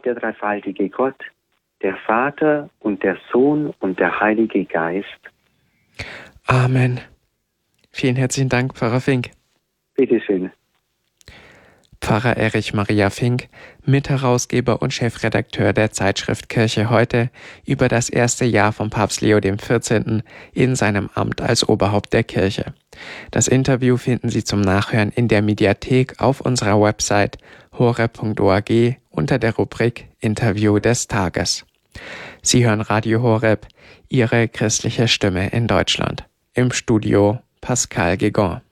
der dreifaltige Gott, der Vater und der Sohn und der Heilige Geist. Amen. Vielen herzlichen Dank, Pfarrer Fink. Bitteschön. Pfarrer Erich Maria Fink, Mitherausgeber und Chefredakteur der Zeitschrift Kirche heute, über das erste Jahr von Papst Leo XIV. In seinem Amt als Oberhaupt der Kirche. Das Interview finden Sie zum Nachhören in der Mediathek auf unserer Website horeb.org unter der Rubrik Interview des Tages. Sie hören Radio Horeb, Ihre christliche Stimme in Deutschland. Im Studio Pascal Gegon.